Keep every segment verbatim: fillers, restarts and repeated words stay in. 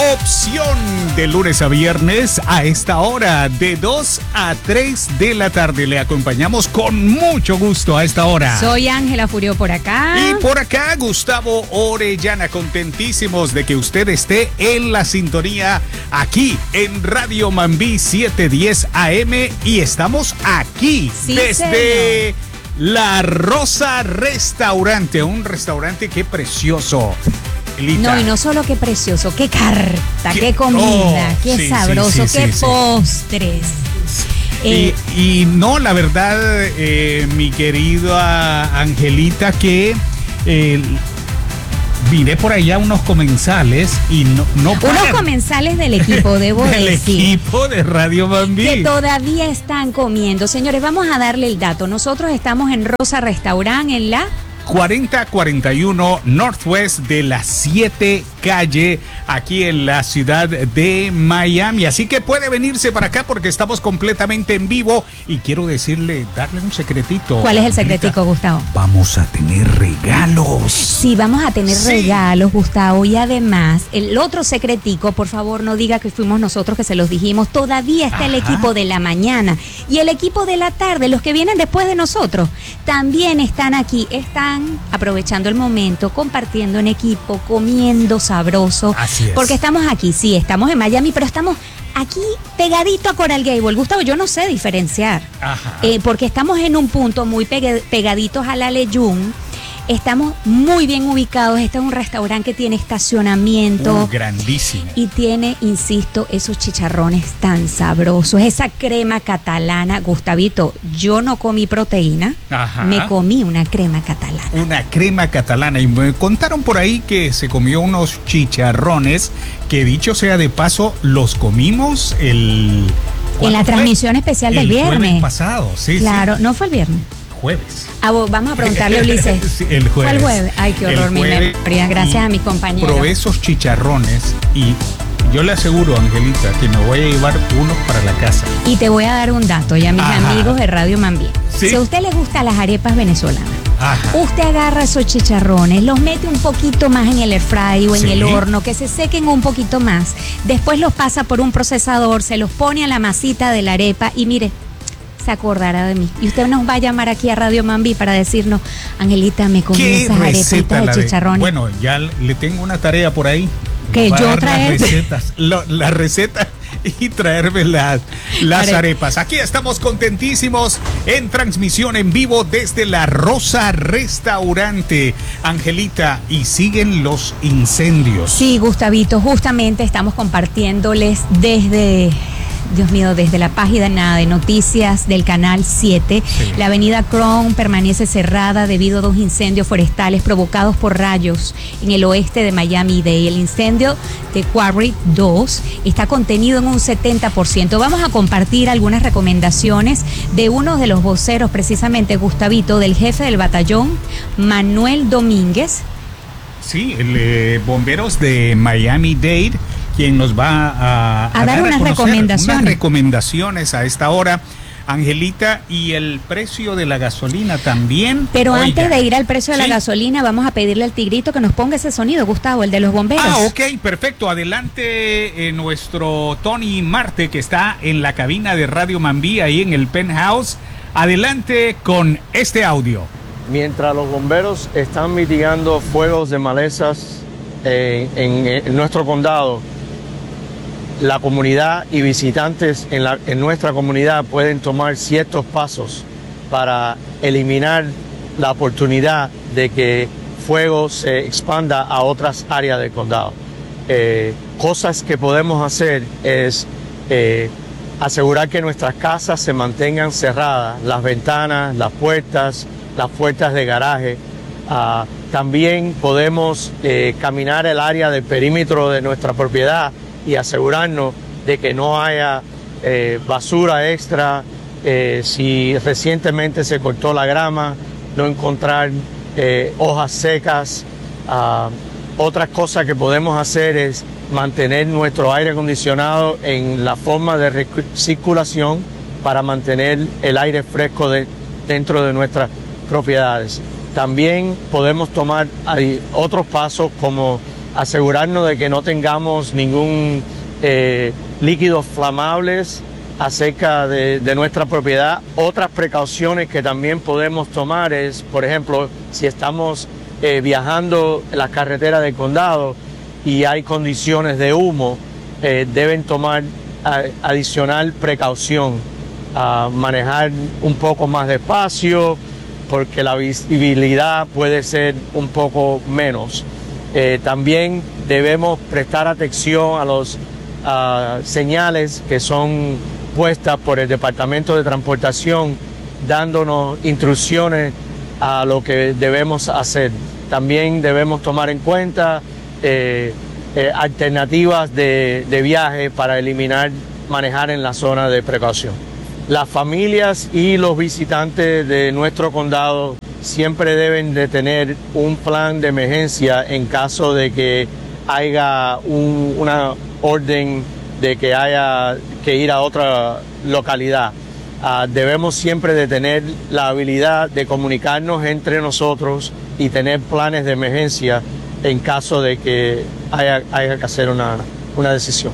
opción de lunes a viernes a esta hora de dos a tres de la tarde. Le acompañamos con mucho gusto a esta hora. Soy Ángela Furio por acá. Y por acá Gustavo Orellana, contentísimos de que usted esté en la sintonía aquí en Radio Mambí setecientos diez A M y estamos aquí Sí, desde señor. La Rosa Restaurante, un restaurante que precioso. Elita. No, y no solo qué precioso, qué carta, Qué- qué, comida, oh, qué sí, sabroso, sí, sí, qué sí, sí. postres. Eh, Y, y no, la verdad, eh, mi querida Angelita, que eh, miré por allá unos comensales y no, no unos paran. comensales del equipo, debo Del decir. equipo de Radio Mambí. Que todavía están comiendo. Señores, vamos a darle el dato. Nosotros estamos en Rosa Restaurant en la... cuarenta cuarenta y uno Northwest de la siete calle, aquí en la ciudad de Miami. Así que puede venirse para acá porque estamos completamente en vivo. Y quiero decirle, darle un secretito. ¿Cuál es el Angelita. secretico, Gustavo? Vamos a tener regalos. Sí, vamos a tener Sí. regalos, Gustavo, y además, el otro secretico, por favor, no diga que fuimos nosotros que se los dijimos, todavía está el Ajá. equipo de la mañana y el equipo de la tarde, los que vienen después de nosotros, también están aquí, están aprovechando el momento, compartiendo en equipo, comiendo sabroso, Así es. porque estamos aquí, sí, estamos en Miami, pero estamos aquí pegadito a Coral Gable. Gustavo, yo no sé diferenciar. Ajá. Eh, porque estamos en un punto muy pegue- pegaditos a la Leyún. Estamos muy bien ubicados. Este es un restaurante que tiene estacionamiento Uh, grandísimo. y tiene, insisto, esos chicharrones tan sabrosos, esa crema catalana. Gustavito, yo no comí proteína, Ajá. me comí una crema catalana. Una crema catalana. Y me contaron por ahí que se comió unos chicharrones que, dicho sea de paso, los comimos el... En ¿cuándo la fue? transmisión especial del El viernes. jueves pasado, sí, Claro, no fue el viernes. sí. Jueves. Ah, vos- vamos a preguntarle a Ulises. Sí, el jueves. ¿Cuál jueves? Ay, qué El horror, mi jueves. memoria. Gracias Y a mi compañero. Probé esos chicharrones y yo le aseguro, Angelita, que me voy a llevar unos para la casa. Y te voy a dar un dato, y a mis Ajá. amigos de Radio Mambí. Sí. Si a usted le gustan las arepas venezolanas, Ajá. usted agarra esos chicharrones, los mete un poquito más en el air fry o en Sí. el horno, que se sequen un poquito más. Después los pasa por un procesador, se los pone a la masita de la arepa y mire, se acordará de mí. Y usted nos va a llamar aquí a Radio Mambí para decirnos, Angelita, me comí ¿Qué esas receta arepitas la de de- chicharrones. Bueno, ya le tengo una tarea por ahí. ¿Que Va a yo dar las traer? recetas, lo- la receta y traerme las, las Are- arepas. Aquí estamos contentísimos en transmisión en vivo desde La Rosa Restaurante, Angelita, y siguen los incendios. Sí, Gustavito, justamente estamos compartiéndoles desde, Dios mío, desde la página de noticias del Canal siete. Sí. La avenida Cron permanece cerrada debido a dos incendios forestales provocados por rayos en el oeste de Miami-Dade. El incendio de Quarry dos está contenido en un setenta por ciento. Vamos a compartir algunas recomendaciones de uno de los voceros, precisamente, Gustavito, del jefe del batallón, Manuel Domínguez. Sí, el eh, bomberos de Miami-Dade, quien nos va a, A dar unas conocer recomendaciones. unas recomendaciones a esta hora, Angelita, y el precio de la gasolina también. Pero Oiga. antes de ir al precio de Sí. la gasolina, vamos a pedirle al Tigrito que nos ponga ese sonido, Gustavo, el de los bomberos. Ah, ok, perfecto. Adelante eh, nuestro Tony Marte, que está en la cabina de Radio Mambí, ahí en el penthouse. Adelante con este audio. Mientras los bomberos están mitigando fuegos de malezas eh, en, en nuestro condado, la comunidad y visitantes en, la- en nuestra comunidad pueden tomar ciertos pasos para eliminar la oportunidad de que fuego se expanda a otras áreas del condado. Eh, cosas que podemos hacer es eh, asegurar que nuestras casas se mantengan cerradas, las ventanas, las puertas, las puertas de garaje. Ah, también podemos eh, caminar el área del perímetro de nuestra propiedad y asegurarnos de que no haya eh, basura extra. Eh, si recientemente se cortó la grama, no encontrar eh, hojas secas. Ah, otras cosas que podemos hacer es mantener nuestro aire acondicionado en la forma de recirculación para mantener el aire fresco de, dentro de nuestras propiedades. También podemos tomar hay otros pasos como asegurarnos de que no tengamos ningún eh, líquidos flamables acerca de, de nuestra propiedad. Otras precauciones que también podemos tomar es, por ejemplo, si estamos eh, viajando en las carreteras del condado y hay condiciones de humo, eh, deben tomar a, adicional precaución, a manejar un poco más despacio porque la visibilidad puede ser un poco menos. Eh, también debemos prestar atención a los uh, señales que son puestas por el Departamento de Transportación, dándonos instrucciones a lo que debemos hacer. También debemos tomar en cuenta eh, eh, alternativas de, de viaje para eliminar manejar en la zona de precaución. Las familias y los visitantes de nuestro condado siempre deben de tener un plan de emergencia en caso de que haya un, una orden de que haya que ir a otra localidad. Uh, debemos siempre de tener la habilidad de comunicarnos entre nosotros y tener planes de emergencia en caso de que haya, haya que hacer una, una decisión.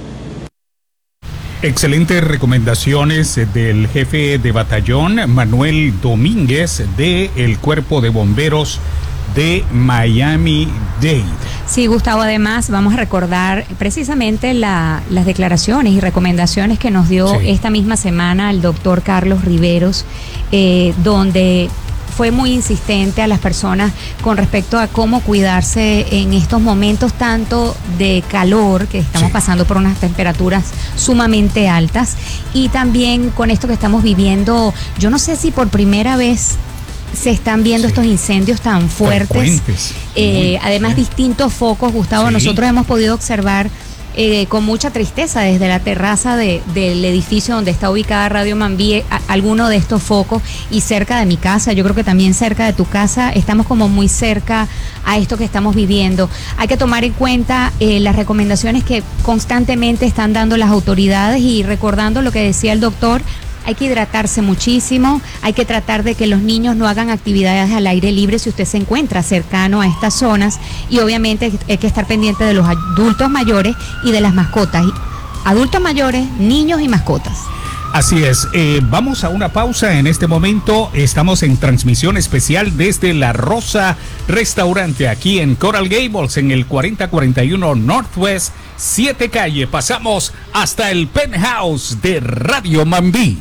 Excelentes recomendaciones del jefe de batallón, Manuel Domínguez, del Cuerpo de Bomberos de Miami-Dade. Sí, Gustavo, además vamos a recordar precisamente la, las declaraciones y recomendaciones que nos dio sí. esta misma semana el doctor Carlos Riveros, eh, donde fue muy insistente a las personas con respecto a cómo cuidarse en estos momentos tanto de calor, que estamos sí. pasando por unas temperaturas sumamente altas, y también con esto que estamos viviendo, yo no sé si por primera vez se están viendo sí. estos incendios tan fuertes, eh, además bien. distintos focos, Gustavo, sí. nosotros hemos podido observar eh, con mucha tristeza desde la terraza de, del edificio donde está ubicada Radio Mambí a, alguno de estos focos, y cerca de mi casa, yo creo que también cerca de tu casa, estamos como muy cerca a esto que estamos viviendo. Hay que tomar en cuenta eh, las recomendaciones que constantemente están dando las autoridades, y recordando lo que decía el doctor, hay que hidratarse muchísimo, hay que tratar de que los niños no hagan actividades al aire libre si usted se encuentra cercano a estas zonas, y obviamente hay que estar pendiente de los adultos mayores y de las mascotas, adultos mayores, niños y mascotas. Así es, eh, vamos a una pausa en este momento. Estamos en transmisión especial desde La Rosa Restaurante, aquí en Coral Gables, en el cuarenta cuarenta y uno Northwest siete Calle. Pasamos hasta el penthouse de Radio Mambí.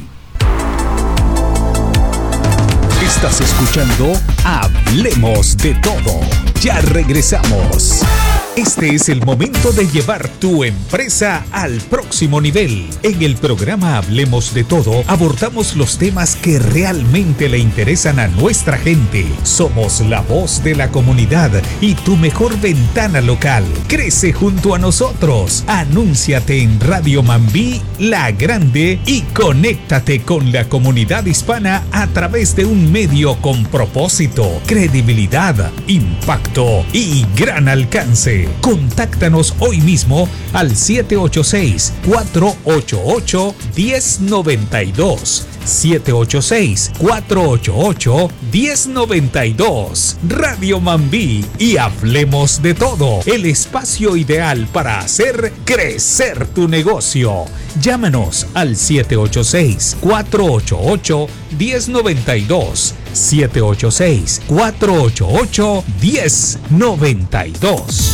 Estás escuchando Hablemos de Todo. Ya regresamos. Este es el momento de llevar tu empresa al próximo nivel. En el programa Hablemos de Todo, abordamos los temas que realmente le interesan a nuestra gente. Somos la voz de la comunidad y tu mejor ventana local. Crece junto a nosotros. Anúnciate en Radio Mambí, La Grande, y conéctate con la comunidad hispana a través de un medio con propósito, credibilidad, impacto y gran alcance. Contáctanos hoy mismo al siete ocho seis, cuatro ocho ocho, uno cero nueve dos. siete ocho seis, cuatro ocho ocho, uno cero nueve dos. Radio Mambí y Hablemos de Todo, el espacio ideal para hacer crecer tu negocio. Llámanos al siete ocho seis, cuatro ocho ocho, uno cero nueve dos. siete ocho seis, cuatro ocho ocho, uno cero nueve dos.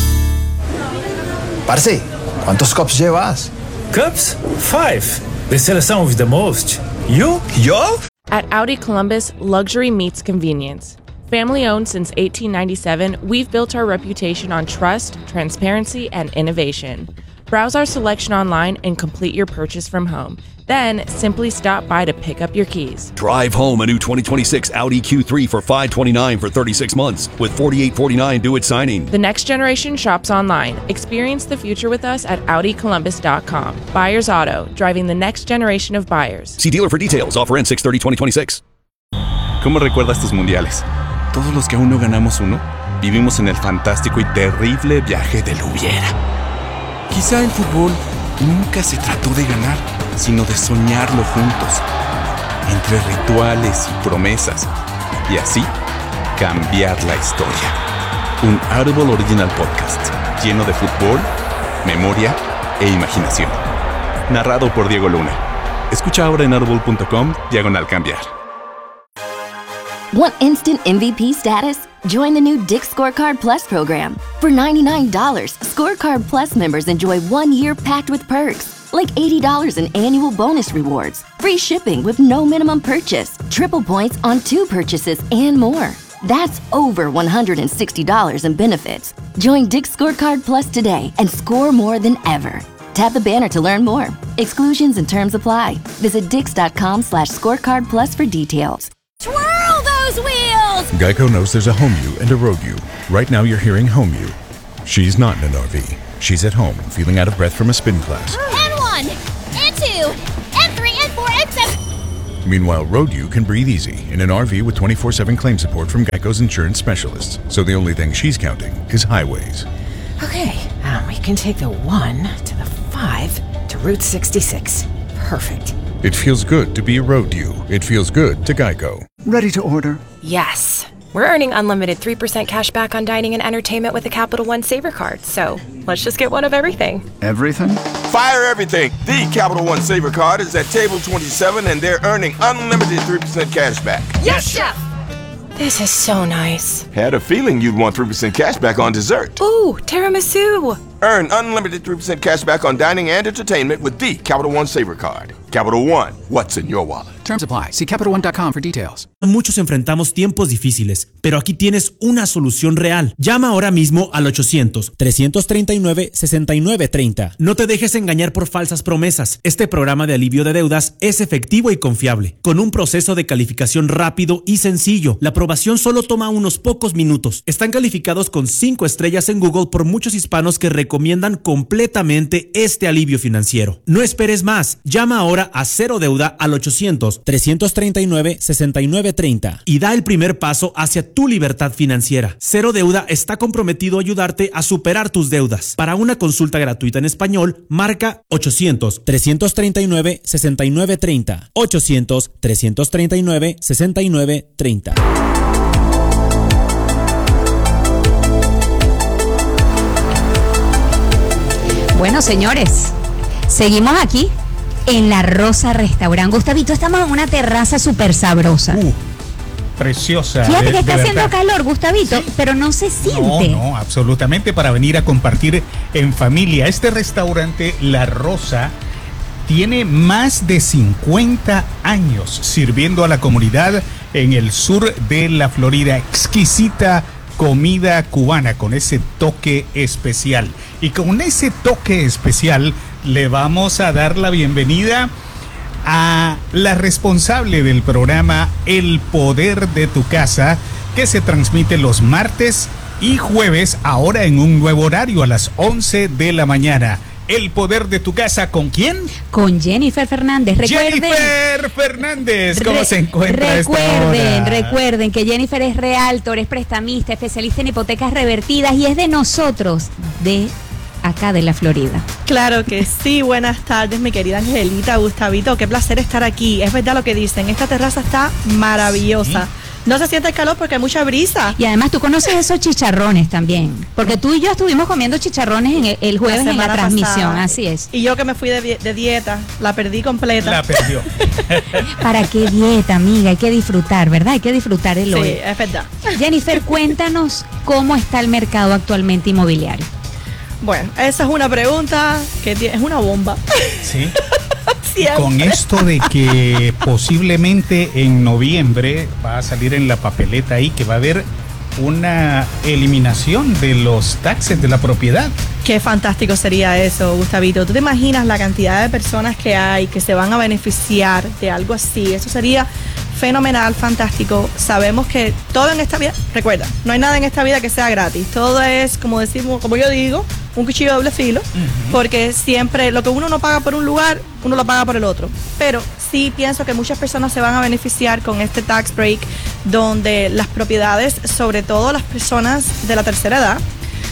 Parce, ¿cuántos cups llevas? Cups? Five. They sell some with the most. You? Yo? At Audi Columbus, luxury meets convenience. Family owned since eighteen ninety-seven, we've built our reputation on trust, transparency, and innovation. Browse our selection online and complete your purchase from home. Then, simply stop by to pick up your keys. Drive home a new twenty twenty-six Audi Q three for five hundred twenty-nine dollars for thirty-six months with forty-eight forty-nine due at signing. The next generation shops online. Experience the future with us at Audi Columbus dot com. Buyers Auto, driving the next generation of buyers. See dealer for details. Offer ends six thirty twenty twenty-six. ¿Cómo recuerdas tus mundiales? Todos los que aún no ganamos uno, vivimos en el fantástico y terrible viaje del hubiera. Quizá el fútbol nunca se trató de ganar, sino de soñarlo juntos, entre rituales y promesas, y así cambiar la historia. un Audible Original Podcast lleno de fútbol, memoria e imaginación. Narrado por Diego Luna. Escucha ahora en audible.com diagonal cambiar. Want instant M V P status? Join the new Dick's Scorecard Plus program. For ninety-nine dollars, Scorecard Plus members enjoy one year packed with perks, like eighty dollars in annual bonus rewards, free shipping with no minimum purchase, triple points on two purchases, and more. That's over one hundred sixty dollars in benefits. Join Dick's Scorecard Plus today and score more than ever. Tap the banner to learn more. Exclusions and terms apply. Visit dix.com slash scorecard plus for details. Twirl those wheels! Geico knows there's a home you and a road you. Right now you're hearing home you. She's not in an R V. She's at home, feeling out of breath from a spin class. And one, and two, and three, and four, and seven. Meanwhile, road you can breathe easy in an R V with twenty-four seven claim support from Geico's insurance specialists. So the only thing she's counting is highways. Okay, um, we can take the one to the five to Route sixty-six. Perfect. It feels good to be a road you. It feels good to Geico. Ready to order? Yes. We're earning unlimited three percent cash back on dining and entertainment with a Capital One Saver card, so let's just get one of everything. Everything? Fire everything! The Capital One Saver card is at table twenty-seven and they're earning unlimited three percent cash back. Yes, Chef! This is so nice. Had a feeling you'd want three percent cash back on dessert. Ooh, tiramisu! Earn unlimited three percent cash back on dining and entertainment with the Capital One Saver card. Capital One, what's in your wallet? Terms apply. See Capital One dot com for details. Muchos enfrentamos tiempos difíciles, pero aquí tienes una solución real. Llama ahora mismo al ochocientos, trescientos treinta y nueve, sesenta y nueve treinta. No te dejes engañar por falsas promesas. Este programa de alivio de deudas es efectivo y confiable, con un proceso de calificación rápido y sencillo. La aprobación solo toma unos pocos minutos. Están calificados con cinco estrellas en Google por muchos hispanos que recomiendan completamente este alivio financiero. No esperes más. Llama ahora a Cero Deuda al ochocientos, trescientos treinta y nueve, sesenta y nueve treinta y da el primer paso hacia tu libertad financiera. Cero Deuda está comprometido a ayudarte a superar tus deudas. Para una consulta gratuita en español, marca ochocientos, trescientos treinta y nueve, sesenta y nueve treinta. ochocientos, trescientos treinta y nueve, sesenta y nueve treinta. Bueno, señores, seguimos aquí en La Rosa Restaurant. Gustavito, estamos en una terraza súper sabrosa. Uh, preciosa. Fíjate de, que está de haciendo verdad. calor, Gustavito, sí, pero no se siente. No, no, absolutamente, para venir a compartir en familia. Este restaurante, La Rosa, tiene más de cincuenta años sirviendo a la comunidad en el sur de la Florida. Exquisita comida cubana con ese toque especial. Y con ese toque especial le vamos a dar la bienvenida a la responsable del programa El Poder de tu Casa, que se transmite los martes y jueves, ahora en un nuevo horario a las once de la mañana. El Poder de tu Casa, ¿con quién? Con Jennifer Fernández. Recuerden, Jennifer Fernández, ¿cómo re, se encuentra a esta Recuerden, hora? recuerden que Jennifer es realtor, es prestamista, especialista en hipotecas revertidas y es de nosotros, de acá de la Florida. Claro que sí, buenas tardes mi querida Angelita, Gustavito, qué placer estar aquí. Es verdad lo que dicen, esta terraza está maravillosa. Sí. No se siente el calor porque hay mucha brisa. Y además tú conoces esos chicharrones también, porque tú y yo estuvimos comiendo chicharrones en el, el jueves la en la transmisión, pasada. Así es. Y yo que me fui de, de dieta, la perdí completa. La perdió. ¿Para qué dieta, amiga? Hay que disfrutar, ¿verdad? Hay que disfrutar el hoy. Sí, es verdad. Jennifer, cuéntanos cómo está el mercado actualmente inmobiliario. Bueno, esa es una pregunta que tiene, es una bomba. Sí. Con esto de que posiblemente en noviembre va a salir en la papeleta ahí que va a haber una eliminación de los taxes de la propiedad. Qué fantástico sería eso, Gustavito. ¿Tú te imaginas la cantidad de personas que hay que se van a beneficiar de algo así? Eso sería fenomenal, fantástico. Sabemos que todo en esta vida, recuerda, no hay nada en esta vida que sea gratis. Todo es, como decimos, como yo digo, un cuchillo de doble filo, uh-huh. porque siempre lo que uno no paga por un lugar, uno lo paga por el otro. Pero sí pienso que muchas personas se van a beneficiar con este tax break, donde las propiedades, sobre todo las personas de la tercera edad,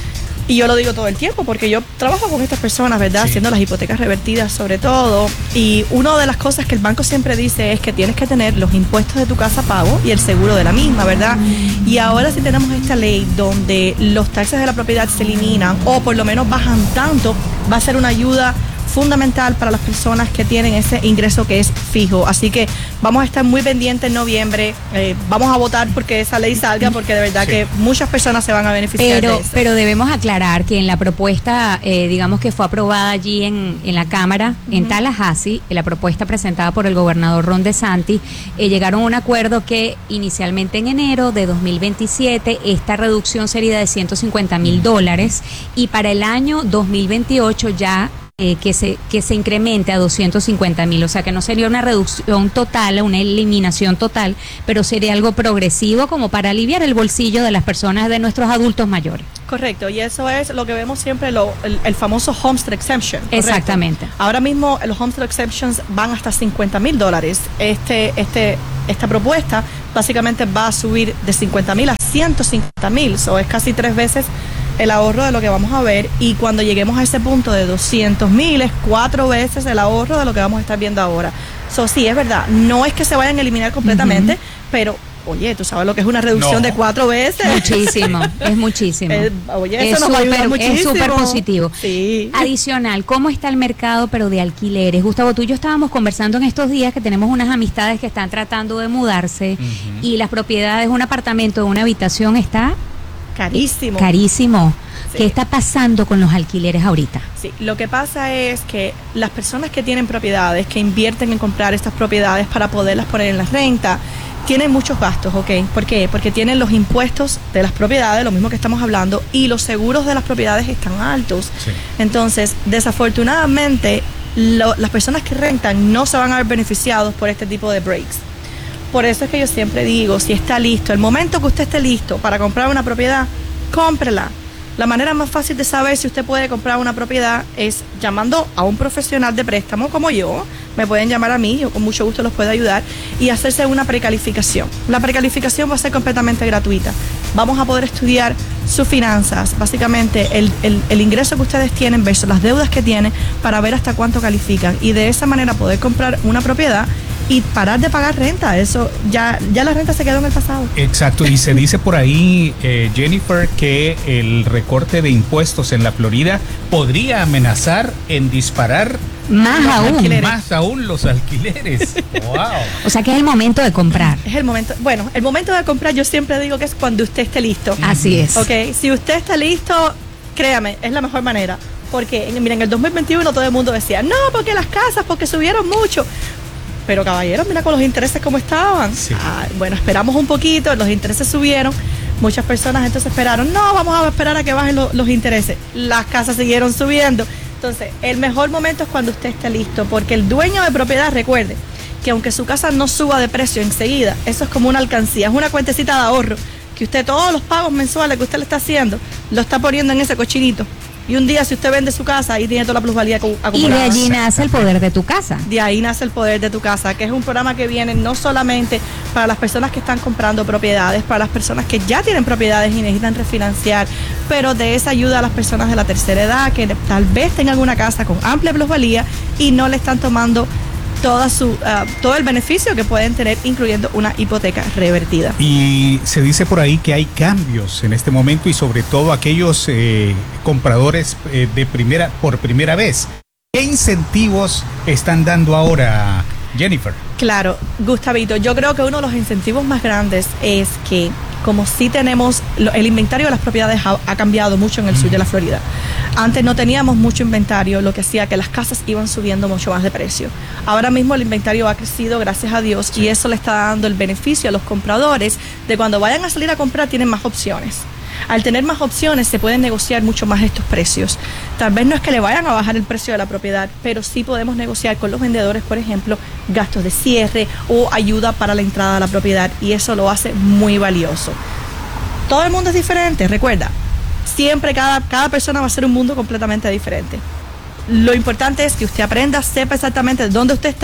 Y yo lo digo todo el tiempo porque yo trabajo con estas personas, ¿verdad? Sí. Haciendo las hipotecas revertidas sobre todo. Y una de las cosas que el banco siempre dice es que tienes que tener los impuestos de tu casa pago y el seguro de la misma, ¿verdad? Y ahora si tenemos esta ley donde los taxes de la propiedad se eliminan o por lo menos bajan tanto, va a ser una ayuda fundamental para las personas que tienen ese ingreso que es fijo. Así que vamos a estar muy pendientes en noviembre. Eh, vamos a votar porque esa ley salga, porque de verdad sí. que muchas personas se van a beneficiar pero, de eso. Pero debemos aclarar que en la propuesta, eh, digamos que fue aprobada allí en, en la Cámara, uh-huh. en Tallahassee, en la propuesta presentada por el gobernador Ron DeSantis, eh, llegaron a un acuerdo que inicialmente en enero de dos mil veintisiete esta reducción sería de ciento cincuenta mil dólares y para el año dos mil veintiocho ya Eh, que se que se incremente a doscientos cincuenta mil, o sea que no sería una reducción total, una eliminación total, pero sería algo progresivo como para aliviar el bolsillo de las personas, de nuestros adultos mayores. Correcto, y eso es lo que vemos siempre, lo, el, el famoso homestead exemption. ¿Correcto? Exactamente. Ahora mismo los homestead exemptions van hasta cincuenta mil dólares. Este, este, esta propuesta básicamente va a subir de cincuenta mil a ciento cincuenta mil, eso es casi tres veces el ahorro de lo que vamos a ver, y cuando lleguemos a ese punto de doscientos mil es cuatro veces el ahorro de lo que vamos a estar viendo ahora. So, sí, es verdad, no es que se vayan a eliminar completamente, uh-huh. pero oye, tú sabes lo que es una reducción no. de cuatro veces. Muchísimo, es muchísimo. Eh, oye, es eso nos super, ayuda muchísimo. Es súper positivo. Sí. Adicional, ¿cómo está el mercado pero de alquileres? Gustavo, tú y yo estábamos conversando en estos días que tenemos unas amistades que están tratando de mudarse uh-huh. y las propiedades, un apartamento de una habitación está carísimo. Carísimo. Sí. ¿Qué está pasando con los alquileres ahorita? Sí, lo que pasa es que las personas que tienen propiedades, que invierten en comprar estas propiedades para poderlas poner en la renta, tienen muchos gastos, ¿ok? ¿Por qué? Porque tienen los impuestos de las propiedades, lo mismo que estamos hablando, y los seguros de las propiedades están altos. Sí. Entonces, desafortunadamente, lo, las personas que rentan no se van a ver beneficiados por este tipo de breaks. Por eso es que yo siempre digo, si está listo, el momento que usted esté listo para comprar una propiedad, cómprela. La manera más fácil de saber si usted puede comprar una propiedad es llamando a un profesional de préstamo como yo. Me pueden llamar a mí, yo con mucho gusto los puedo ayudar, y hacerse una precalificación. La precalificación va a ser completamente gratuita. Vamos a poder estudiar sus finanzas, básicamente el, el, el ingreso que ustedes tienen versus las deudas que tienen, para ver hasta cuánto califican, y de esa manera poder comprar una propiedad y parar de pagar renta. Eso ya ya la renta se quedó en el pasado. Exacto, y se dice por ahí, eh, Jennifer, que el recorte de impuestos en la Florida podría amenazar en disparar más aún alquileres. más aún los alquileres. Wow. O sea que es el momento de comprar. Es el momento, bueno, el momento de comprar yo siempre digo que es cuando usted esté listo. Así es. Ok, si usted está listo, créame, es la mejor manera. Porque, mira, en el dos mil veintiuno todo el mundo decía, no, porque las casas, porque subieron mucho. Pero caballeros, mira con los intereses cómo estaban. Sí. Ah, bueno, esperamos un poquito, los intereses subieron. Muchas personas entonces esperaron, no, vamos a esperar a que bajen lo, los intereses. Las casas siguieron subiendo. Entonces, el mejor momento es cuando usted esté listo, porque el dueño de propiedad, recuerde, que aunque su casa no suba de precio enseguida, eso es como una alcancía, es una cuentecita de ahorro, que usted todos los pagos mensuales que usted le está haciendo, lo está poniendo en ese cochinito. Y un día si usted vende su casa, ahí tiene toda la plusvalía acumulada. Y de allí nace el poder de tu casa. De ahí nace el poder de tu casa, que es un programa que viene no solamente para las personas que están comprando propiedades, para las personas que ya tienen propiedades y necesitan refinanciar, pero de esa ayuda a las personas de la tercera edad, que tal vez tengan una casa con amplia plusvalía y no le están tomando toda su, uh, todo el beneficio que pueden tener, incluyendo una hipoteca revertida. Y se dice por ahí que hay cambios en este momento, y sobre todo aquellos eh, compradores eh, de primera por primera vez. ¿Qué incentivos están dando ahora, Jennifer? Claro, Gustavito, yo creo que uno de los incentivos más grandes es que, como sí tenemos, el inventario de las propiedades ha, ha cambiado mucho en el sur de la Florida. Antes no teníamos mucho inventario, lo que hacía que las casas iban subiendo mucho más de precio. Ahora mismo el inventario ha crecido, gracias a Dios, y eso le está dando el beneficio a los compradores de cuando vayan a salir a comprar tienen más opciones. Al tener más opciones se pueden negociar mucho más estos precios. Tal vez no es que le vayan a bajar el precio de la propiedad, pero sí podemos negociar con los vendedores, por ejemplo, gastos de cierre o ayuda para la entrada a la propiedad, y eso lo hace muy valioso. Todo el mundo es diferente, recuerda, siempre cada, cada persona va a ser un mundo completamente diferente. Lo importante es que usted aprenda, sepa exactamente dónde usted está,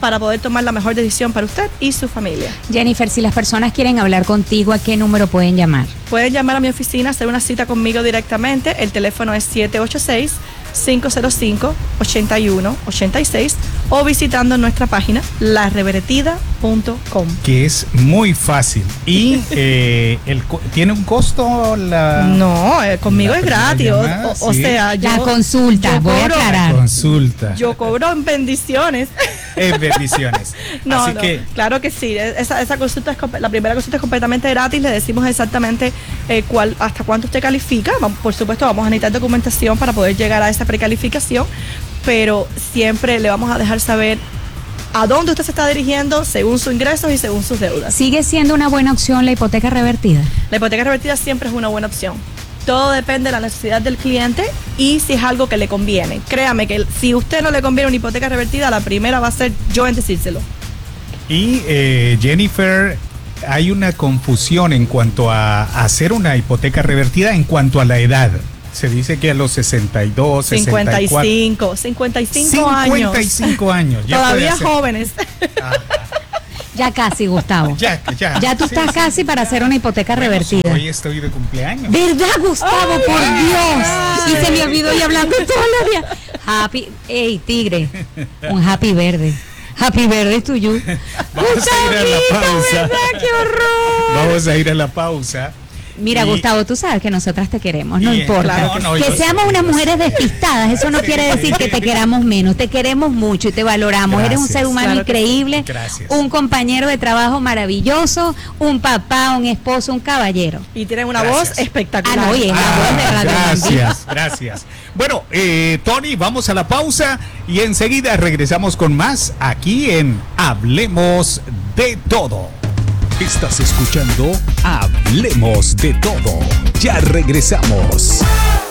para poder tomar la mejor decisión para usted y su familia. Jennifer, si las personas quieren hablar contigo, ¿a qué número pueden llamar? Pueden llamar a mi oficina, hacer una cita conmigo directamente. El teléfono es siete ocho seis, cinco cero cinco, ocho uno ocho seis o visitando nuestra página la revertida punto com. Que es muy fácil. ¿Y eh, el, tiene un costo? La, no, eh, conmigo la es gratis. llamada, o, o sí. sea, yo, la consulta, yo voy cobro, a aclarar. La consulta. Yo cobro en bendiciones. En bendiciones. no, Así no, que, claro que sí. Esa, esa consulta es, la primera consulta es completamente gratis. Le decimos exactamente eh, cuál, hasta cuánto usted califica. Por supuesto, vamos a necesitar documentación para poder llegar a esa precalificación, pero siempre le vamos a dejar saber a dónde usted se está dirigiendo según sus ingresos y según sus deudas. ¿Sigue siendo una buena opción la hipoteca revertida? La hipoteca revertida siempre es una buena opción. Todo depende de la necesidad del cliente y si es algo que le conviene. Créame que si a usted no le conviene una hipoteca revertida, la primera va a ser yo en decírselo. Y eh, Jennifer, hay una confusión en cuanto a, a hacer una hipoteca revertida en cuanto a la edad. Se dice que a los sesenta y dos, cincuenta y cinco, cincuenta y años. cincuenta y cinco años. Ya todavía jóvenes. Ah, ya casi, Gustavo. Ya, ya. Ya tú sí, estás sí. casi para hacer una hipoteca Bueno, revertida. Hoy estoy de cumpleaños. ¿Verdad, Gustavo? Ay, por ay, Dios. ay. Y se me olvidó y hablando toda la vida. Happy, ey, tigre. Un happy verde. Happy verde tuyo. Vamos a ir a la pausa. ¿Verdad? ¡Qué horror! Vamos a ir a la pausa. Mira, Y- Gustavo, tú sabes que nosotras te queremos, no y- importa. claro, no, que yo seamos sé, unas yo sé. mujeres despistadas, eso no Sí. quiere decir que te queramos menos, te queremos mucho y te valoramos. Eres un Gracias. ser humano Claro que increíble, Gracias. un compañero de trabajo maravilloso, un papá, un esposo, un caballero. Y tienen una Gracias. voz espectacular. Ah, no, oye, la voz de Radio Gracias, gracias. Bueno, eh, Tony, vamos a la pausa y enseguida regresamos con más aquí en Hablemos de Todo. Estás escuchando Hablemos de Todo. Ya regresamos.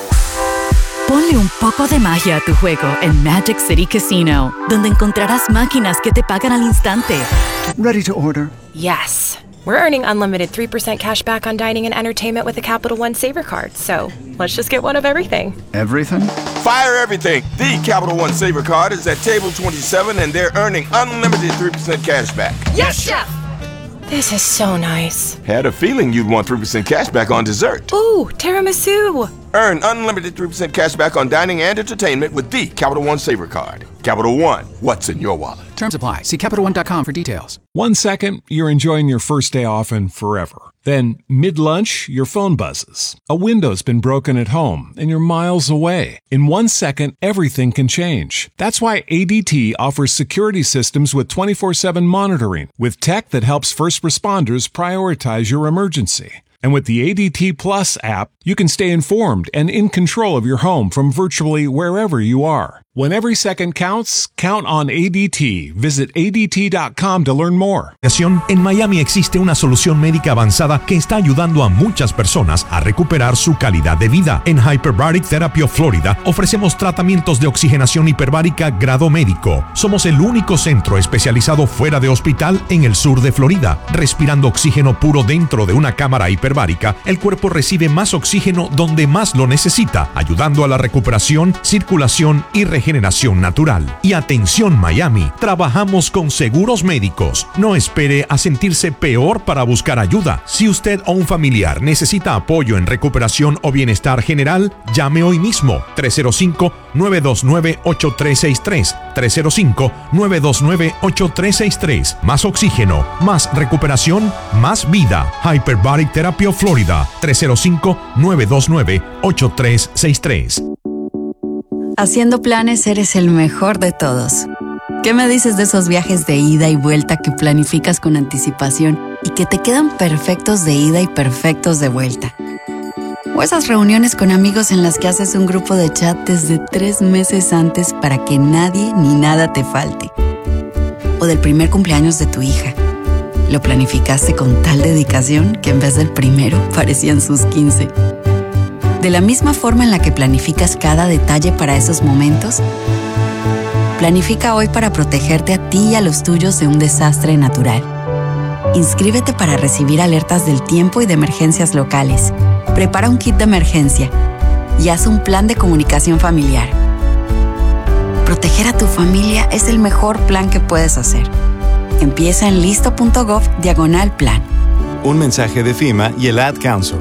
Ponle un poco de magia a tu juego en Magic City Casino, donde encontrarás máquinas que te pagan al instante. Ready to order. Yes. We're earning unlimited three percent cash back on dining and entertainment with the Capital One Saver Card, so let's just get one of everything. Everything? Fire everything. The Capital One Saver Card is at table twenty-seven and they're earning unlimited three percent cash back. Yes, Chef! This is so nice. Had a feeling you'd want three percent cash back on dessert. Ooh, tiramisu! Earn unlimited three percent cash back on dining and entertainment with the Capital One Saver Card. Capital One, what's in your wallet? Terms apply. See Capital One dot com for details. One second, you're enjoying your first day off and forever. Then, mid-lunch, your phone buzzes. A window's been broken at home, and you're miles away. In one second, everything can change. That's why A D T offers security systems with twenty-four seven monitoring, with tech that helps first responders prioritize your emergency. And with the A D T Plus app, you can stay informed and in control of your home from virtually wherever you are. When every second counts, count on A D T. Visit A D T dot com to learn more. En Miami existe una solución médica avanzada que está ayudando a muchas personas a recuperar su calidad de vida. En Hyperbaric Therapy of Florida ofrecemos tratamientos de oxigenación hiperbárica grado médico. Somos el único centro especializado fuera de hospital en el sur de Florida. Respirando oxígeno puro dentro de una cámara hiperbárica, el cuerpo recibe más oxígeno donde más lo necesita, ayudando a la recuperación, circulación y regeneración natural. Y atención Miami, trabajamos con seguros médicos. No espere a sentirse peor para buscar ayuda. Si usted o un familiar necesita apoyo en recuperación o bienestar general, llame hoy mismo tres cero cinco, nueve dos nueve, ocho tres seis tres, tres cero cinco, nueve dos nueve, ocho tres seis tres. Más oxígeno, más recuperación, más vida. Hyperbaric Therapy of Florida, tres cero cinco, nueve dos nueve, ocho tres seis tres. Haciendo planes eres el mejor de todos. ¿Qué me dices de esos viajes de ida y vuelta que planificas con anticipación y que te quedan perfectos de ida y perfectos de vuelta? O esas reuniones con amigos en las que haces un grupo de chat desde tres meses antes para que nadie ni nada te falte. O del primer cumpleaños de tu hija. Lo planificaste con tal dedicación que en vez del primero parecían sus quince. De la misma forma en la que planificas cada detalle para esos momentos, planifica hoy para protegerte a ti y a los tuyos de un desastre natural. Inscríbete para recibir alertas del tiempo y de emergencias locales. Prepara un kit de emergencia y haz un plan de comunicación familiar. proteger a tu familia es el mejor plan que puedes hacer. Empieza en listo.gov diagonal plan. Un mensaje de FEMA y el Ad Council.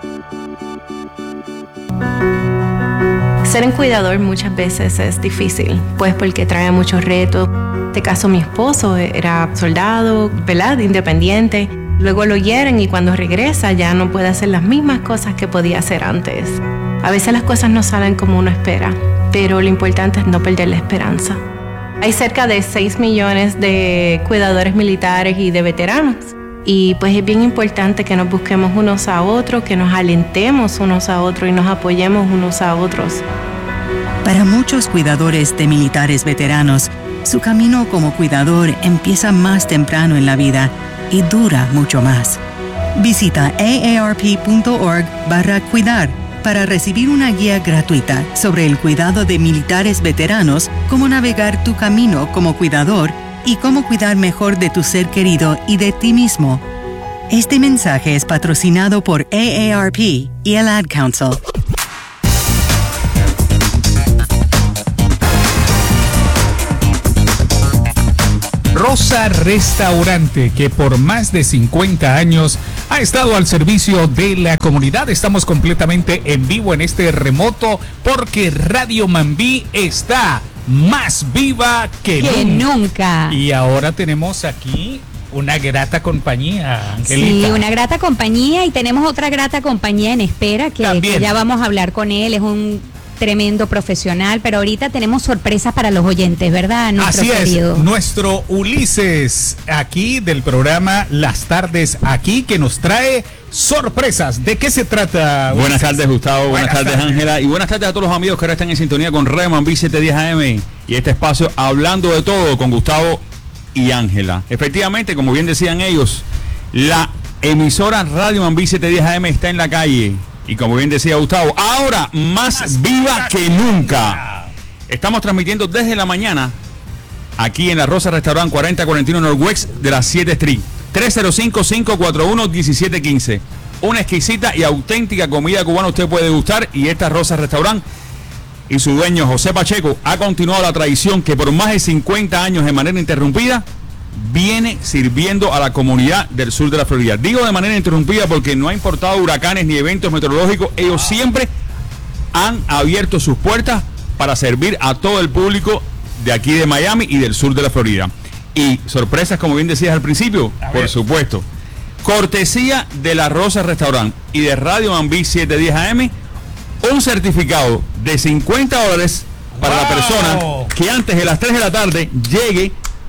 Ser un cuidador muchas veces es difícil, pues porque trae muchos retos. En este caso, mi esposo era soldado, ¿verdad? Independiente. Luego lo hieren y cuando regresa ya no puede hacer las mismas cosas que podía hacer antes. A veces las cosas no salen como uno espera, pero lo importante es no perder la esperanza. Hay cerca de seis millones de cuidadores militares y de veteranos. Y pues es bien importante que nos busquemos unos a otros, que nos alentemos unos a otros y nos apoyemos unos a otros. Para muchos cuidadores de militares veteranos, su camino como cuidador empieza más temprano en la vida y dura mucho más. Visita aarp.org barra cuidar para recibir una guía gratuita sobre el cuidado de militares veteranos, cómo navegar tu camino como cuidador y cómo cuidar mejor de tu ser querido y de ti mismo. Este mensaje es patrocinado por A A R P y el Ad Council. Rosa Restaurante, que por más de cincuenta años ha estado al servicio de la comunidad. Estamos completamente en vivo en este remoto porque Radio Mambí está más viva que, que nunca. nunca. Y ahora tenemos aquí una grata compañía, Angelita. Sí, una grata compañía, y tenemos otra grata compañía en espera que, que ya vamos a hablar con él. Es un tremendo profesional, pero ahorita tenemos sorpresas para los oyentes, ¿verdad? Nuestro Así querido. es, nuestro Ulises, aquí del programa Las Tardes Aquí, que nos trae sorpresas. ¿De qué se trata, Ulises? Buenas tardes, Gustavo, buenas, buenas tardes, Ángela, y buenas tardes a todos los amigos que ahora están en sintonía con Radio Mambí setecientos diez A M y este espacio Hablando de Todo con Gustavo y Ángela. Efectivamente, como bien decían ellos, la emisora Radio Mambí setecientos diez A M está en la calle. Y como bien decía Gustavo, ahora más, más viva que nunca. Estamos transmitiendo desde la mañana aquí en La Rosa Restaurant cuarenta cuarenta y uno Northwest de la siete Street. tres cero cinco, cinco cuatro uno, uno siete uno cinco. Una exquisita y auténtica comida cubana usted puede gustar, y esta Rosa Restaurant y su dueño José Pacheco ha continuado la tradición que por más de cincuenta años de manera interrumpida viene sirviendo a la comunidad del sur de la Florida. Digo de manera interrumpida porque no ha importado huracanes ni eventos meteorológicos. Ellos siempre han abierto sus puertas para servir a todo el público de aquí de Miami y del sur de la Florida. Y sorpresas, como bien decías al principio, por supuesto. Cortesía de La Rosa Restaurant y de Radio Mambí setecientos diez A M, un certificado de cincuenta dólares para wow. la persona que antes de las tres de la tarde llegue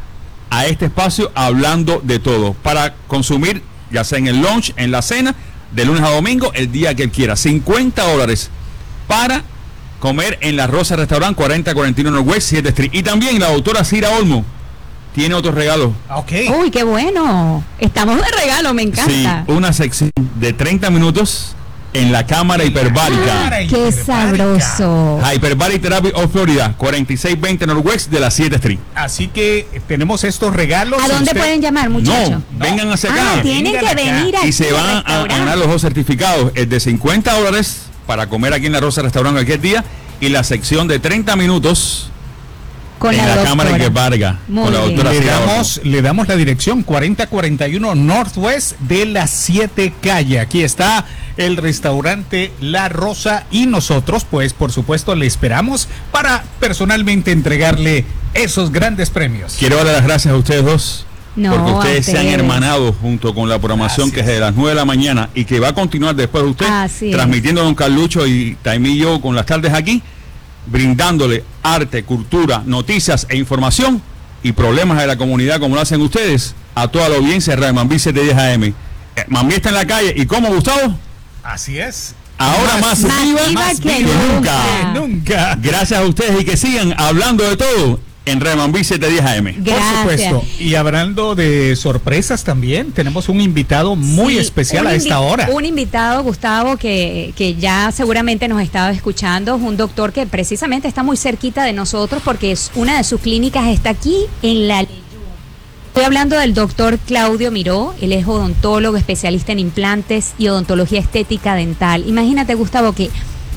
a este espacio Hablando de Todo, para consumir ya sea en el lunch, en la cena, de lunes a domingo, el día que él quiera. cincuenta dólares para comer en La Rosa Restaurant cuarenta cuarenta y uno Northwest siete Street. Y también la doctora Cira Olmo tiene otros regalos. Okay. Uy, qué bueno. Estamos de regalo, me encanta. Sí, una sección de treinta minutos en la cámara hiperbárica. ¡Qué hiperbárica. Sabroso! Hyperbaric Therapy of Florida, cuarenta y seis veinte Northwest de la siete Street. Así que tenemos estos regalos. ¿A dónde usted... pueden llamar, muchachos? No, no, vengan hacia acá. Ah, tienen que acá. venir aquí. Y se van a, a ganar los dos certificados, el de cincuenta dólares para comer aquí en La Rosa Restaurant cualquier día, y la sección de treinta minutos con en la, la cámara hiperbárica con la doctora. Le damos, le damos la dirección cuarenta cuarenta y uno Northwest de la siete Calle. Aquí está el restaurante La Rosa, y nosotros pues por supuesto le esperamos para personalmente entregarle esos grandes premios. Quiero darle las gracias a ustedes dos, no, porque ustedes, ustedes se han hermanado junto con la programación Gracias. que es de las nueve de la mañana y que va a continuar después de usted, Así transmitiendo es. Don Carlucho y Taimillo con las tardes aquí, brindándole arte, cultura, noticias e información y problemas de la comunidad como lo hacen ustedes a toda la audiencia de Radio Mambí setecientos diez A M. Eh, Mambí está en la calle, ¿y cómo, Gustavo? Así es. Ahora más, más viva, viva más que, viva nunca. que nunca. Gracias a ustedes, y que sigan hablando de todo en Radio Mambí setecientos diez A M. Gracias. Por supuesto. Y hablando de sorpresas también, tenemos un invitado muy sí, especial a esta hora. Un invitado, Gustavo, que, que ya seguramente nos estaba escuchando, es un doctor que precisamente está muy cerquita de nosotros porque es una de sus clínicas está aquí en la... Estoy hablando del doctor Claudio Miró. Él es odontólogo, especialista en implantes y odontología estética dental. Imagínate, Gustavo, que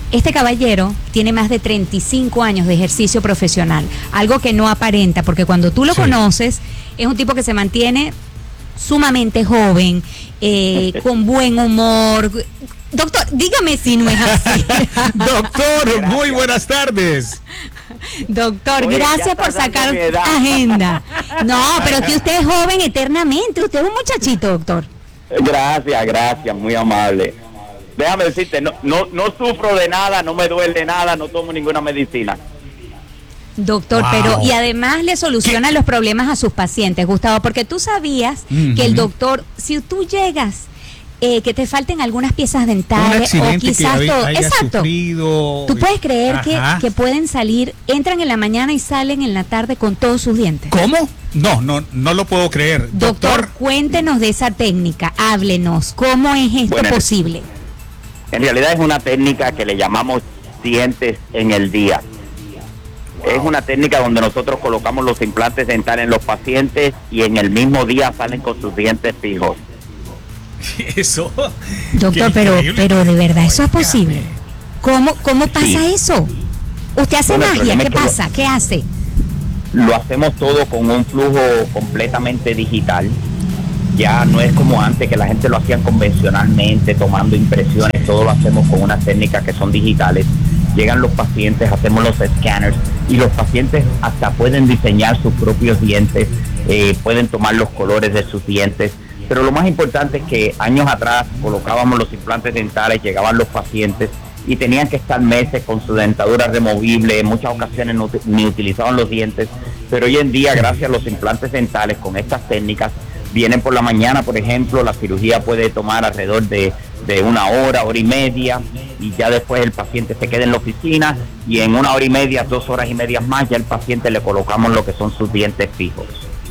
Este caballero tiene más de treinta y cinco años de ejercicio profesional, algo que no aparenta, porque cuando tú lo sí. conoces, es un tipo que se mantiene sumamente joven, eh, con buen humor. Doctor, dígame si no es así. Doctor, gracias. Muy buenas tardes. Doctor, Oye, gracias por sacar agenda. No, pero que usted es joven eternamente, usted es un muchachito, doctor. Gracias, gracias, muy amable. Déjame decirte, no, no, no sufro de nada, no me duele nada, no tomo ninguna medicina. Doctor, wow. pero y además le soluciona ¿Qué? los problemas a sus pacientes, Gustavo, porque tú sabías uh-huh. que el doctor, si tú llegas, eh, que te falten algunas piezas dentales o quizás todo, haya exacto, sufrido. Tú puedes creer que, que pueden salir, entran en la mañana y salen en la tarde con todos sus dientes. ¿Cómo? No, no, no lo puedo creer. Doctor, doctor cuéntenos de esa técnica, háblenos, ¿cómo es esto bueno, posible? En realidad es una técnica que le llamamos dientes en el día. Wow. Es una técnica donde nosotros colocamos los implantes dentales en los pacientes y en el mismo día salen con sus dientes fijos. Eso. Doctor, pero, pero de verdad eso es posible. ¿Cómo, cómo pasa sí. eso? ¿Usted hace bueno, magia? ¿Qué pasa? Lo, ¿Qué hace? Lo hacemos todo con un flujo completamente digital. Ya no es como antes que la gente lo hacían convencionalmente, tomando impresiones. Todo lo hacemos con unas técnicas que son digitales. Llegan los pacientes, hacemos los escáneres y los pacientes hasta pueden diseñar sus propios dientes, eh, pueden tomar los colores de sus dientes. Pero lo más importante es que años atrás colocábamos los implantes dentales, llegaban los pacientes y tenían que estar meses con su dentadura removible, en muchas ocasiones no, ni utilizaban los dientes, pero hoy en día gracias a los implantes dentales con estas técnicas, vienen por la mañana, por ejemplo, la cirugía puede tomar alrededor de, de una hora, hora y media, y ya después el paciente se queda en la oficina y en una hora y media, dos horas y media más, ya el paciente le colocamos lo que son sus dientes fijos.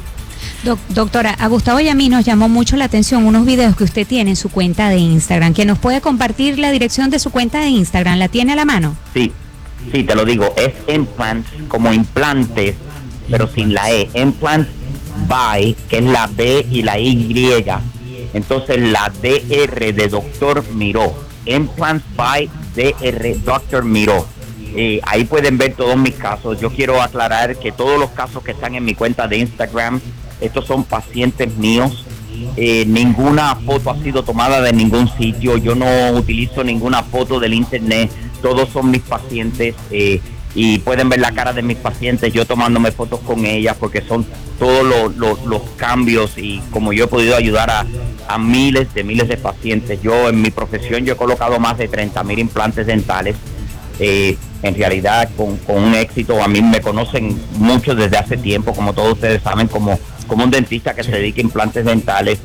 Doc, doctora, a Gustavo y a mí nos llamó mucho la atención unos videos que usted tiene en su cuenta de Instagram, que nos puede compartir la dirección de su cuenta de Instagram, ¿la tiene a la mano? Sí, sí, te lo digo, es implants, como implantes, pero sin la E, implants by, que es la B y la Y, entonces la D R de Doctor Miró, implants by D R Doctor Miró. Eh, ahí pueden ver todos mis casos. Yo quiero aclarar que todos los casos que están en mi cuenta de Instagram, estos son pacientes míos. Eh, ninguna foto ha sido tomada de ningún sitio. Yo no utilizo ninguna foto del internet. Todos son mis pacientes eh, y pueden ver la cara de mis pacientes, yo tomándome fotos con ellas, porque son todos los, los, los cambios y como yo he podido ayudar a, a miles de miles de pacientes. Yo en mi profesión yo he colocado más de treinta mil implantes dentales. Eh, en realidad con, con un éxito. A mí me conocen muchos desde hace tiempo, como todos ustedes saben, como, como un dentista que se dedica a implantes dentales,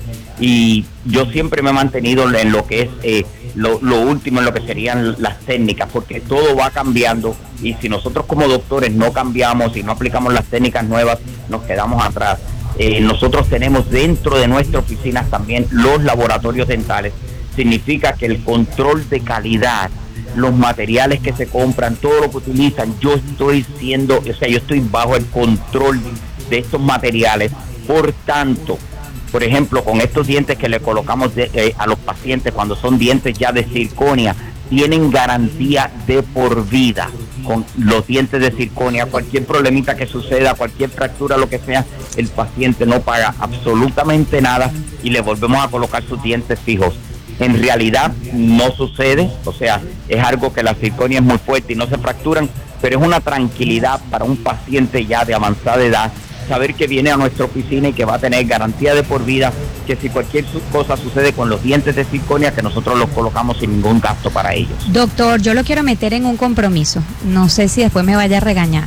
y yo siempre me he mantenido en lo que es eh, lo, lo último, en lo que serían las técnicas, porque todo va cambiando y si nosotros como doctores no cambiamos y no aplicamos las técnicas nuevas, nos quedamos atrás. Eh, nosotros tenemos dentro de nuestras oficinas también los laboratorios dentales. Significa que el control de calidad, los materiales que se compran, todo lo que utilizan, yo estoy siendo, o sea, yo estoy bajo el control de estos materiales. Por tanto, por ejemplo, con estos dientes que le colocamos de, eh, a los pacientes, cuando son dientes ya de circonia, tienen garantía de por vida. Con los dientes de circonia, cualquier problemita que suceda, cualquier fractura, lo que sea, el paciente no paga absolutamente nada y le volvemos a colocar sus dientes fijos. En realidad no sucede, o sea, es algo que la circonia es muy fuerte y no se fracturan, pero es una tranquilidad para un paciente ya de avanzada edad saber que viene a nuestra oficina y que va a tener garantía de por vida, que si cualquier cosa sucede con los dientes de circonia, que nosotros los colocamos sin ningún gasto para ellos. Doctor, yo lo quiero meter en un compromiso, no sé si después me vaya a regañar,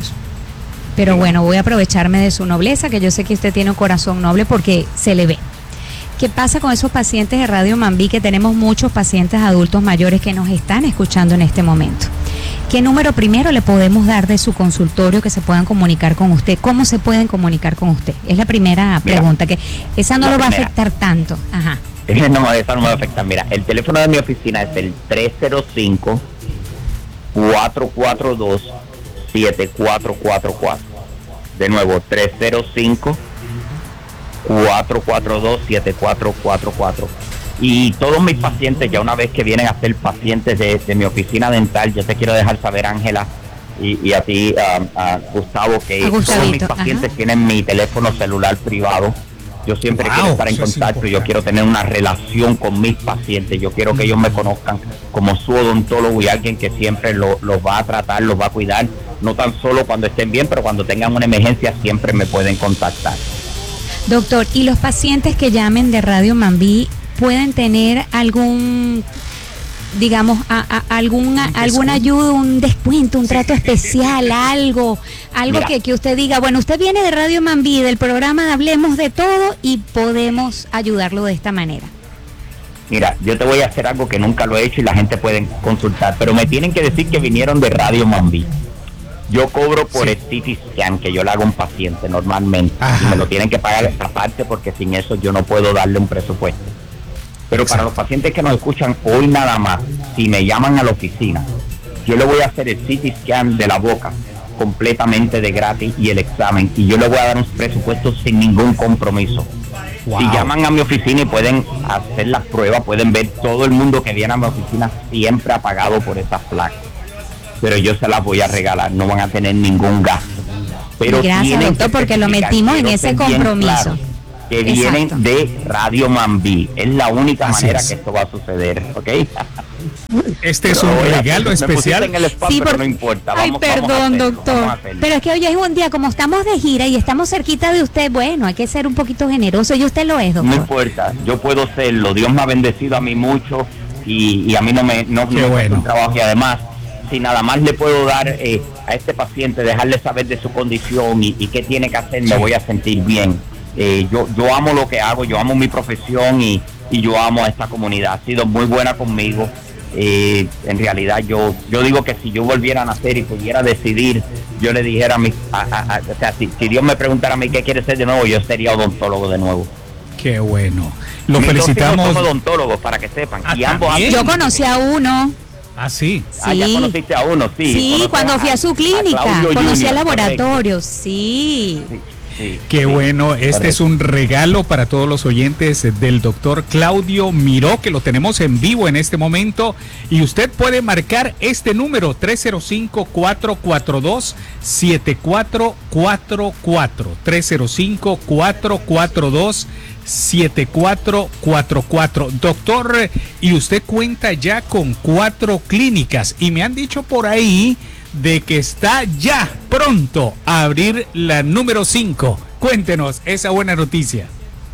pero bueno, voy a aprovecharme de su nobleza, que yo sé que usted tiene un corazón noble porque se le ve. ¿Qué pasa con esos pacientes de Radio Mambí, que tenemos muchos pacientes adultos mayores que nos están escuchando en este momento? ¿Qué número primero le podemos dar de su consultorio que se puedan comunicar con usted? ¿Cómo se pueden comunicar con usted? Es la primera pregunta, Mira, que esa no lo va a afectar tanto. Ajá. No, esa no me va a afectar. Mira, el teléfono de mi oficina es el tres cero cinco, cuatro cuatro dos, siete cuatro cuatro cuatro. De nuevo, tres cero cinco, cuatro cuatro dos, siete cuatro cuatro cuatro. Y todos mis pacientes, ya una vez que vienen a ser pacientes de, de mi oficina dental, yo te quiero dejar saber, Ángela, y, y a ti, uh, a Gustavo, que todos mis pacientes ajá. tienen mi teléfono celular privado. Yo siempre wow, quiero estar en contacto, yo quiero tener una relación con mis pacientes, yo quiero que ellos me conozcan como su odontólogo y alguien que siempre lo, los va a tratar, los va a cuidar, no tan solo cuando estén bien, pero cuando tengan una emergencia siempre me pueden contactar. Doctor, ¿y los pacientes que llamen de Radio Mambí pueden tener algún, digamos, a, a, alguna, alguna ayuda, un descuento, un trato especial, algo, algo que, que usted diga, bueno, usted viene de Radio Mambí, del programa Hablemos de Todo y podemos ayudarlo de esta manera? Mira, yo te voy a hacer algo que nunca lo he hecho y la gente puede consultar, pero me tienen que decir que vinieron de Radio Mambí. Yo cobro por sí. el C T scan que yo le hago a un paciente normalmente. Ajá. Y me lo tienen que pagar aparte porque sin eso yo no puedo darle un presupuesto. Pero Exacto. para los pacientes que nos escuchan hoy nada más, si me llaman a la oficina, yo le voy a hacer el C T scan de la boca completamente de gratis y el examen. Y yo le voy a dar un presupuesto sin ningún compromiso. Wow. Si llaman a mi oficina y pueden hacer las pruebas, pueden ver todo el mundo que viene a mi oficina siempre ha pagado por esas placas. Pero yo se las voy a regalar, no van a tener ningún gasto. Pero gracias, doctor, porque lo metimos en ese compromiso. Claro, que Exacto. vienen de Radio Mambí. Es la única Así manera es. que esto va a suceder, ¿ok? Este es un Pero, regalo me especial. En el spam, sí, pero por... no importa. Ay, vamos, perdón, vamos hacerlo, doctor. Pero es que hoy es un día, como estamos de gira y estamos cerquita de usted, bueno, hay que ser un poquito generoso y usted lo es, doctor. No importa, yo puedo serlo. Dios me ha bendecido a mí mucho y, y a mí no me no, no bueno. un trabajo y además si nada más le puedo dar eh, a este paciente, dejarle saber de su condición y, y qué tiene que hacer, me voy a sentir bien. Eh, yo yo amo lo que hago, yo amo mi profesión y, y yo amo a esta comunidad. Ha sido muy buena conmigo. Eh, en realidad yo yo digo que si yo volviera a nacer y pudiera decidir, yo le dijera a mi, a, a, a, o sea, si, si Dios me preguntara a mí qué quiere ser de nuevo, yo sería odontólogo de nuevo. Qué bueno. Lo Mis felicitamos. Dos hijos son odontólogos, para que sepan. Ah, y ambos yo conocí a uno. Ah, sí. Ah, ya conociste a uno, sí. Sí, cuando fui a su clínica, conocí al laboratorio, sí. sí. Sí, Qué sí, bueno, este correcto. es un regalo para todos los oyentes del doctor Claudio Miró, que lo tenemos en vivo en este momento, y usted puede marcar este número tres cero cinco, cuatro cuatro dos, siete cuatro cuatro cuatro, tres cero cinco, cuatro cuatro dos, siete cuatro cuatro cuatro. Doctor, y usted cuenta ya con cuatro clínicas, y me han dicho por ahí de que está ya pronto a abrir la número cinco. Cuéntenos esa buena noticia.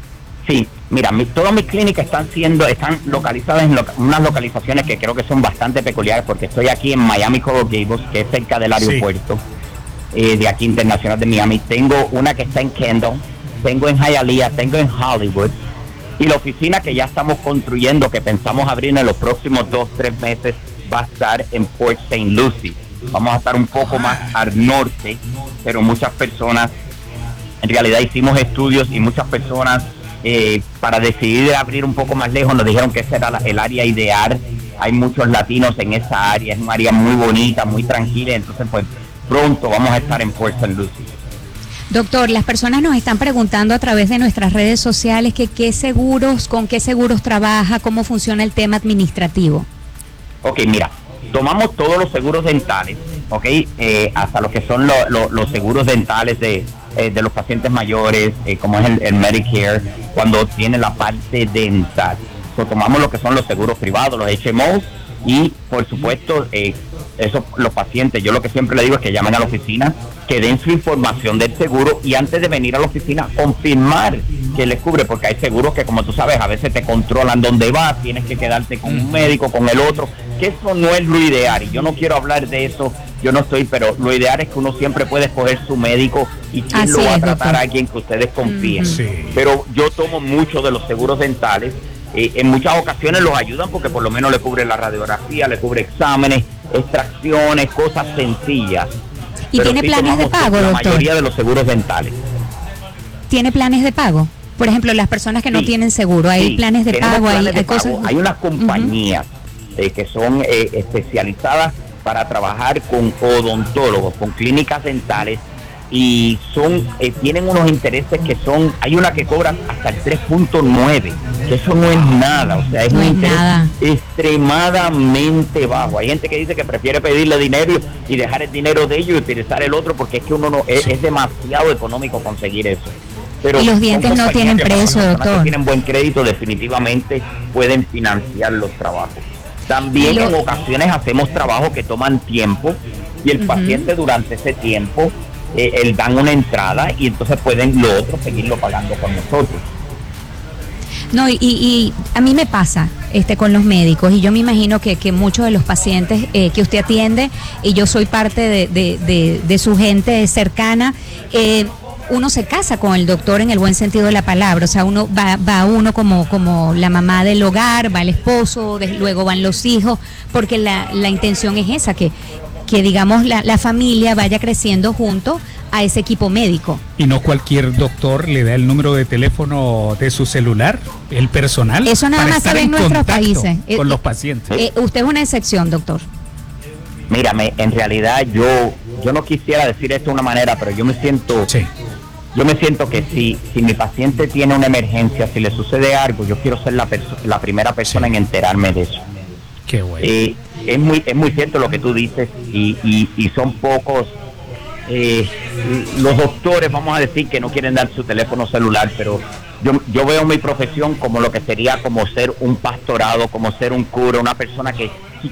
Sí, mira, mi, todas mis clínicas están siendo, están localizadas en lo, unas localizaciones que creo que son bastante peculiares, porque estoy aquí en Miami Coral Gables, que es cerca del aeropuerto sí. eh, de aquí internacional de Miami. Tengo una que está en Kendall, tengo en Hialeah, tengo en Hollywood, y la oficina que ya estamos construyendo, que pensamos abrir en los próximos dos, tres meses, va a estar en Port Saint Lucie. Vamos a estar un poco más al norte, pero muchas personas, en realidad hicimos estudios y muchas personas eh, para decidir abrir un poco más lejos nos dijeron que ese era la, el área ideal. Hay muchos latinos en esa área, es un área muy bonita, muy tranquila, entonces pues pronto vamos a estar en Port Saint Lucie. Doctor, las personas nos están preguntando a través de nuestras redes sociales que qué seguros, con qué seguros trabaja, cómo funciona el tema administrativo. Ok, mira. Tomamos todos los seguros dentales, ¿ok? Eh, hasta lo que son lo, lo, los seguros dentales de, eh, de los pacientes mayores, eh, como es el, el Medicare, cuando tiene la parte dental. So, tomamos lo que son los seguros privados, los H M Os, y por supuesto, eh, eso, los pacientes, yo lo que siempre le digo es que llamen a la oficina, que den su información del seguro y antes de venir a la oficina, confirmar que les cubre, porque hay seguros que, como tú sabes, a veces te controlan dónde vas, tienes que quedarte con un médico, con el otro, que eso no es lo ideal, y yo no quiero hablar de eso, yo no estoy, pero lo ideal es que uno siempre puede escoger su médico y quién Así lo va es, a tratar doctor. a alguien que ustedes confíen. Sí. Pero yo tomo mucho de los seguros dentales, eh, en muchas ocasiones los ayudan porque por lo menos le cubre la radiografía, le cubre exámenes, extracciones, cosas sencillas. ¿Y pero tiene sí planes de pago, la doctor? La mayoría de los seguros dentales. ¿Tiene planes de pago? Por ejemplo, las personas que sí, no tienen seguro, ¿hay sí, planes de pago? Planes ¿Hay, de hay pago. cosas? Hay unas compañías uh-huh. eh, que son eh, especializadas para trabajar con odontólogos, con clínicas dentales y son eh, tienen unos intereses que son, hay una que cobra hasta el tres punto nueve, que eso no es nada, o sea, es No un es interés nada. extremadamente bajo. Hay gente que dice que prefiere pedirle dinero y dejar el dinero de ellos y utilizar el otro porque es que uno no es, es demasiado económico conseguir eso. Pero Y los dientes son no compañías tienen que para precio, las personas doctor. que tienen buen crédito definitivamente pueden financiar los trabajos. También Y lo- en ocasiones hacemos trabajos que toman tiempo y el Ujú. paciente durante ese tiempo eh, él dan una entrada y entonces pueden los otros seguirlo pagando con nosotros. No, y, y a mí me pasa este con los médicos, y yo me imagino que, que muchos de los pacientes eh, que usted atiende, y yo soy parte de, de, de, de su gente cercana, eh, uno se casa con el doctor en el buen sentido de la palabra, o sea, uno va, va uno como, como la mamá del hogar, va el esposo, de- luego van los hijos, porque la, la intención es esa, que, que digamos la, la familia vaya creciendo junto a ese equipo médico. Y no cualquier doctor le da el número de teléfono de su celular, el personal. Eso nada para más estar se ve en nuestros contacto países. con Eh, los pacientes. Eh, usted es una excepción, doctor. Mírame, en realidad yo yo no quisiera decir esto de una manera, pero yo me siento yo me siento que si si mi paciente tiene una emergencia, si le sucede algo, yo quiero ser la perso- la primera persona en enterarme de eso. Qué bueno. Eh, es muy es muy cierto lo que tú dices y, y, y son pocos eh, los doctores, vamos a decir, que no quieren dar su teléfono celular, pero yo, yo veo mi profesión como lo que sería como ser un pastorado, como ser un cura, una persona que